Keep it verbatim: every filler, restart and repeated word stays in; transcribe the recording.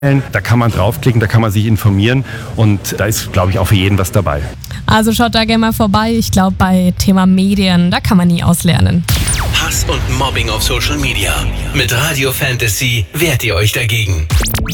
Da kann man draufklicken, da kann man sich informieren und da ist, glaube ich, auch für jeden was dabei. Also schaut da gerne mal vorbei. Ich glaube, bei Thema Medien, da kann man nie auslernen. Hass und Mobbing auf Social Media. Mit Radio Fantasy wehrt ihr euch dagegen.